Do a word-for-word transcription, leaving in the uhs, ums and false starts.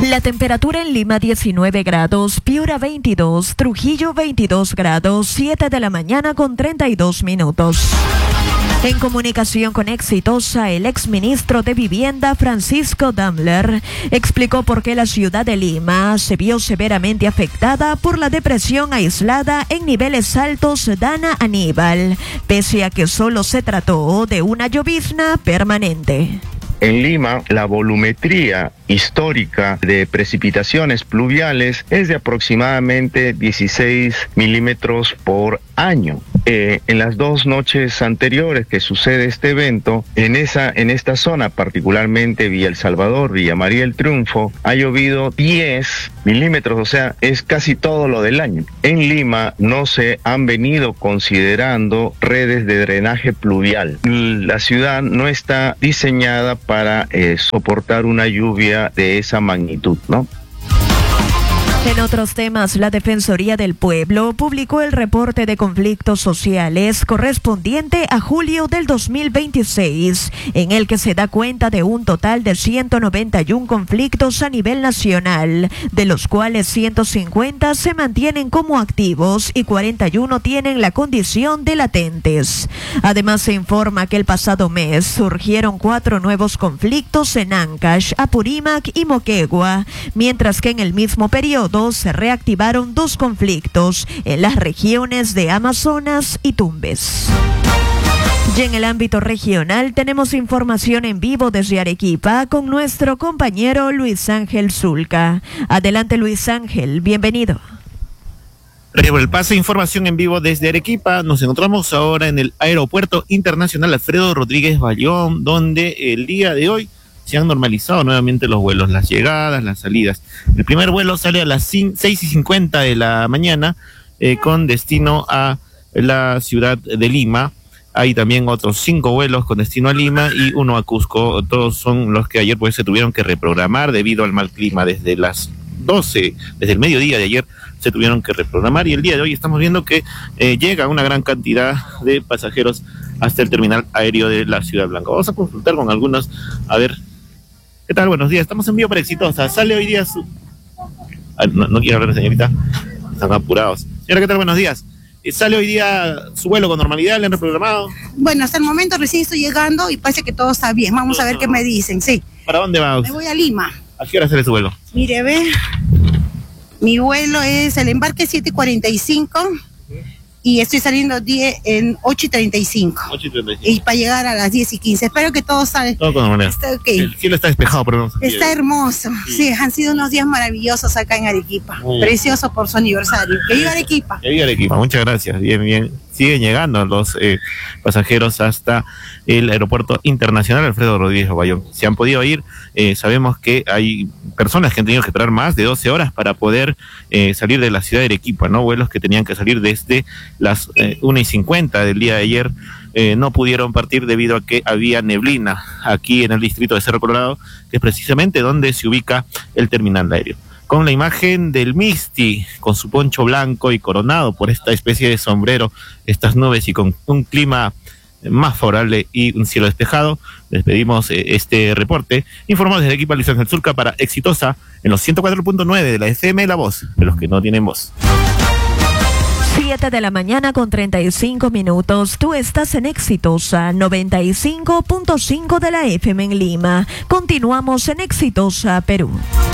La temperatura en Lima diecinueve grados, Piura veintidós, Trujillo veintidós grados, siete de la mañana con treinta y dos minutos. En comunicación con Exitosa, el exministro de Vivienda Francisco Dammler explicó por qué la ciudad de Lima se vio severamente afectada por la depresión aislada en niveles altos Dana Aníbal, pese a que solo se trató de una llovizna permanente. En Lima, la volumetría histórica de precipitaciones pluviales es de aproximadamente dieciséis milímetros por año. Eh, en las dos noches anteriores que sucede este evento, en esa, en esta zona, particularmente Villa El Salvador, Villa María El Triunfo, ha llovido diez milímetros, o sea, es casi todo lo del año. En Lima no se han venido considerando redes de drenaje pluvial. La ciudad no está diseñada para eh, soportar una lluvia de esa magnitud, ¿no? En otros temas, la Defensoría del Pueblo publicó el reporte de conflictos sociales correspondiente a julio del dos mil veintiséis, en el que se da cuenta de un total de ciento noventa y uno conflictos a nivel nacional, de los cuales ciento cincuenta se mantienen como activos y cuarenta y uno tienen la condición de latentes. Además, se informa que el pasado mes surgieron cuatro nuevos conflictos en Ancash, Apurímac y Moquegua, mientras que en el mismo periodo se reactivaron dos conflictos en las regiones de Amazonas y Tumbes. Y en el ámbito regional tenemos información en vivo desde Arequipa con nuestro compañero Luis Ángel Zulca. Adelante, Luis Ángel, bienvenido. Gracias por el pase, información en vivo desde Arequipa. Nos encontramos ahora en el Aeropuerto Internacional Alfredo Rodríguez Bayón, donde el día de hoy se han normalizado nuevamente los vuelos, las llegadas, las salidas. El primer vuelo sale a las seis y cincuenta de la mañana eh, con destino a la ciudad de Lima. Hay también otros cinco vuelos con destino a Lima y uno a Cusco. Todos son los que ayer pues se tuvieron que reprogramar debido al mal clima. Desde las doce, desde el mediodía de ayer se tuvieron que reprogramar y el día de hoy estamos viendo que eh, llega una gran cantidad de pasajeros hasta el terminal aéreo de la Ciudad Blanca. Vamos a consultar con algunos, a ver. ¿Qué tal? Buenos días. Estamos en vivo para Exitosa. Sale hoy día su... Ah, no, no quiero hablar, señorita. Están apurados. Señora, ¿qué tal? Buenos días. ¿Sale hoy día su vuelo con normalidad? ¿Le han reprogramado? Bueno, hasta el momento recién estoy llegando y parece que todo está bien. Vamos a ver qué me dicen, sí. ¿Para dónde va usted? Me voy a Lima. ¿A qué hora sale su vuelo? Mire, ve. Mi vuelo es el embarque siete cuarenta y cinco. Y estoy saliendo diez, en ocho y treinta y cinco. ocho y treinta y cinco. Y para llegar a las diez y quince. Espero que todo salga. Todo con normalidad. Está okay. El cielo está despejado, pero no. Está hermoso. Sí. sí, han sido unos días maravillosos acá en Arequipa. Muy Precioso por su aniversario. Que viva Arequipa. Que viva Arequipa. Muchas gracias. Bien, bien. Siguen llegando los eh, pasajeros hasta el Aeropuerto Internacional Alfredo Rodríguez Bayón. Si han podido ir, eh, sabemos que hay personas que han tenido que esperar más de doce horas para poder eh, salir de la ciudad de Arequipa, ¿no? Vuelos que tenían que salir desde las eh, una y cincuenta del día de ayer. Eh, no pudieron partir debido a que había neblina aquí en el distrito de Cerro Colorado, que es precisamente donde se ubica el terminal aéreo. Con la imagen del Misti, con su poncho blanco y coronado por esta especie de sombrero, estas nubes y con un clima más favorable y un cielo despejado, despedimos eh, este reporte. Informamos desde Arequipa, Luis Ángel Zulca para Exitosa en los ciento cuatro punto nueve de la F M, la voz de los que no tienen voz. siete de la mañana con treinta y cinco minutos. Tú estás en Exitosa noventa y cinco punto cinco de la F M en Lima. Continuamos en Exitosa, Perú.